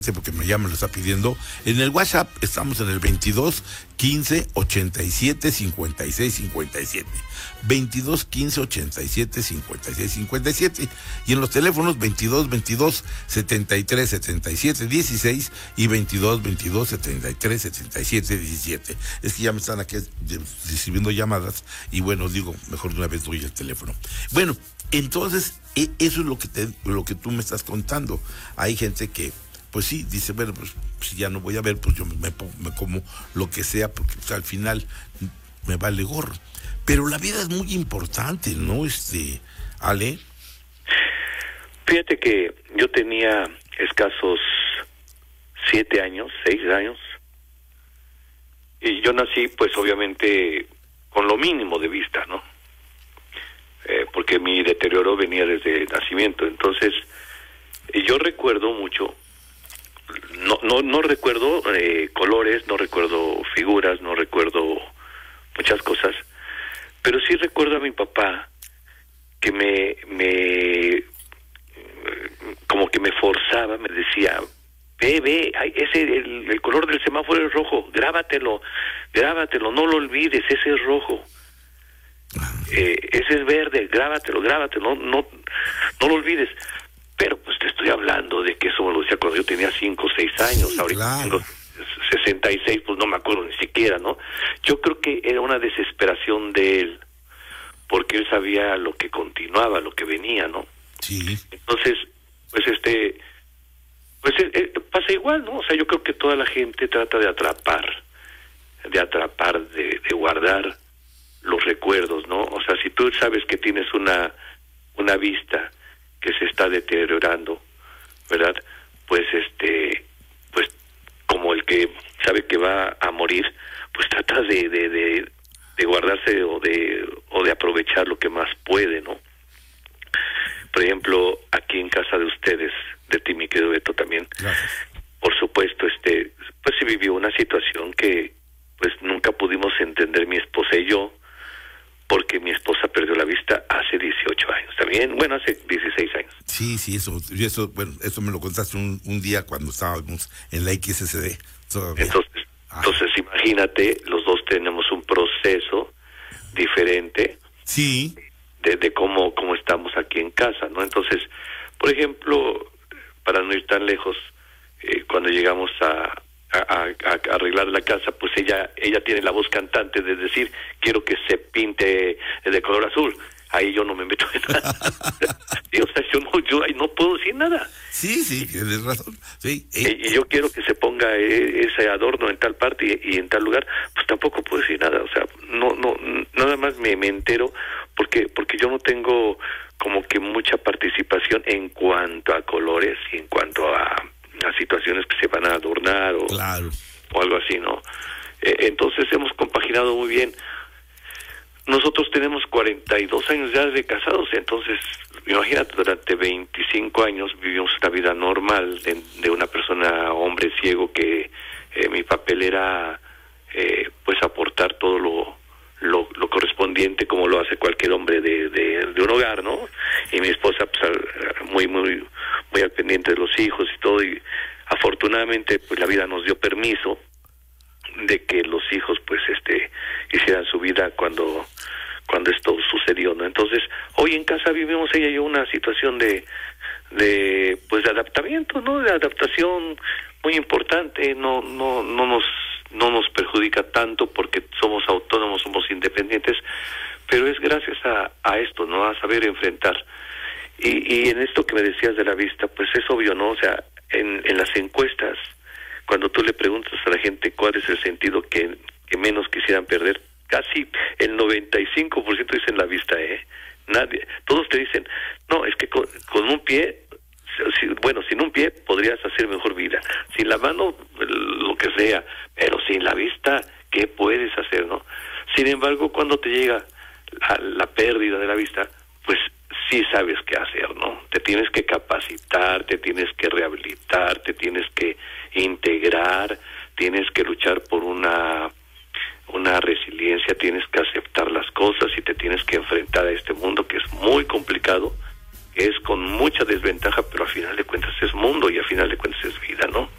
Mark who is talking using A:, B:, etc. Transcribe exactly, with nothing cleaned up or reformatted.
A: porque me llama, lo está pidiendo. En el WhatsApp estamos en el veintidós quince ochenta y siete cincuenta y seis cincuenta y siete. veintidós quince ochenta y siete cincuenta y seis cincuenta y siete. Y en los teléfonos veintidós veintidós setenta y tres setenta y siete dieciséis y veintidós veintidós setenta y tres setenta y siete diecisiete. Es que ya me están aquí recibiendo llamadas y bueno, digo, mejor de una vez doy el teléfono. Bueno, entonces, eso es lo que te, lo que tú me estás contando. Hay gente que pues sí, dice, bueno, pues si ya no voy a ver, pues yo me, me, me como lo que sea, porque pues, al final me vale gorro. Pero la vida es muy importante, ¿no, este, Ale?
B: Fíjate que yo tenía escasos siete años, seis años, y yo nací, pues obviamente, con lo mínimo de vista, ¿no? Eh, porque mi deterioro venía desde el nacimiento. Entonces, yo recuerdo mucho. No, no, no recuerdo eh, colores, no recuerdo figuras, no recuerdo muchas cosas, pero sí recuerdo a mi papá que me, me, como que me forzaba, me decía, ve, ve, ese, el, el color del semáforo es rojo, grábatelo, grábatelo, no lo olvides, ese es rojo, eh, ese es verde, grábatelo, grábatelo, no, no, no lo olvides. Pero pues te estoy hablando de que eso me lo decía cuando yo tenía cinco o seis años, sí, ahorita claro. Tengo sesenta y seis, pues no me acuerdo ni siquiera, ¿no? Yo creo que era una desesperación de él, porque él sabía lo que continuaba, lo que venía, ¿no? Sí. Entonces, pues este, pues eh, eh, pasa igual, ¿no? O sea, yo creo que toda la gente trata de atrapar, de atrapar, de, de guardar los recuerdos, ¿no? O sea, si tú sabes que tienes una, una vista que se está deteriorando, ¿verdad? Pues este, pues como el que sabe que va a morir, pues trata de de, de, de guardarse o de o de aprovechar lo que más puede, ¿no? Por ejemplo, aquí en casa de ustedes, de ti, mi querido Beto, también, gracias. Por supuesto, este, pues se vivió una situación que pues nunca pudimos entender mi esposa y yo, porque mi esposa perdió la vista hace dieciocho años también, bueno, hace dieciséis años.
A: Sí, sí, eso, eso, bueno, eso me lo contaste un, un día cuando estábamos en la X S D. Todavía.
B: Entonces, ah. entonces imagínate, los dos tenemos un proceso diferente. Sí. De, de cómo, cómo estamos aquí en casa, ¿no? Entonces, por ejemplo, para no ir tan lejos, eh, cuando llegamos a A, a, a arreglar la casa, pues ella ella tiene la voz cantante de decir, quiero que se pinte de color azul. Ahí yo no me meto en nada. Y, o sea, yo no, yo ahí no puedo decir nada.
A: Sí, sí, tienes razón. Sí.
B: Y, y yo quiero que se ponga ese adorno en tal parte y, y en tal lugar, pues tampoco puedo decir nada. O sea, no, no, nada más me, me entero porque porque yo no tengo como que mucha participación en cuanto a colores y en cuanto a a situaciones que se van a adornar o, claro. o algo así, ¿no? Eh, entonces hemos compaginado muy bien. Nosotros tenemos cuarenta y dos años ya de casados, entonces imagínate, durante veinticinco años vivimos una vida normal de, de una persona, hombre ciego, que eh, mi papel era eh, pues aportar todo lo, lo lo correspondiente como lo hace cualquier hombre de, de, de un hogar, ¿no? Y mi esposa pues muy muy muy al pendiente de los hijos y todo, y afortunadamente pues la vida nos dio permiso de que los hijos pues este hicieran su vida cuando cuando esto sucedió, ¿no? Entonces hoy en casa vivimos ella y yo una situación de de pues de adaptamiento, ¿no? De adaptación muy importante, no no no nos no nos perjudica tanto porque somos autónomos, somos independientes, pero es gracias a a esto, ¿no? A saber enfrentar. Y, y en esto que me decías de la vista, pues es obvio, ¿no? O sea, en, en las encuestas, cuando tú le preguntas a la gente cuál es el sentido que, que menos quisieran perder, casi el noventa y cinco por ciento dicen la vista, ¿eh? Nadie, todos te dicen, no, es que con, con un pie, si, bueno, sin un pie podrías hacer mejor vida, sin la mano, lo que sea, pero sin la vista, ¿qué puedes hacer, no? Sin embargo, cuando te llega la, la pérdida de la vista, pues sí sabes qué hacer, ¿no? Te tienes que capacitar, te tienes que rehabilitar, te tienes que integrar, tienes que luchar por una una resiliencia, tienes que aceptar las cosas y te tienes que enfrentar a este mundo que es muy complicado, que es con mucha desventaja, pero a final de cuentas es mundo y a final de cuentas es vida, ¿no?